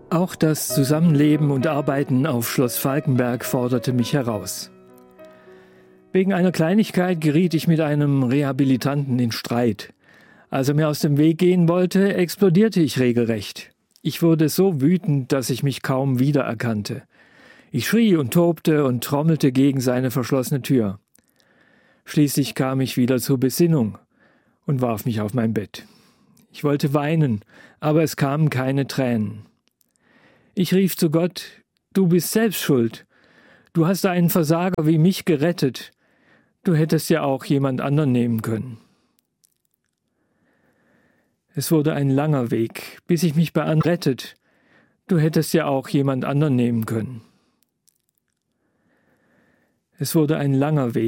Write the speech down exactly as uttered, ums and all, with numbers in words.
Auch das Zusammenleben und Arbeiten auf Schloss Falkenberg forderte mich heraus. Wegen einer Kleinigkeit geriet ich mit einem Rehabilitanten in Streit. Als er mir aus dem Weg gehen wollte, explodierte ich regelrecht. Ich wurde so wütend, dass ich mich kaum wiedererkannte. Ich schrie und tobte und trommelte gegen seine verschlossene Tür. Schließlich kam ich wieder zur Besinnung und warf mich auf mein Bett. Ich wollte weinen, aber es kamen keine Tränen. Ich rief zu Gott: Du bist selbst schuld. Du hast einen Versager wie mich gerettet. Du hättest ja auch jemand anderen nehmen können. Es wurde ein langer Weg, bis ich mich bei anderen rettet. Du hättest ja auch jemand anderen nehmen können. Es wurde ein langer Weg.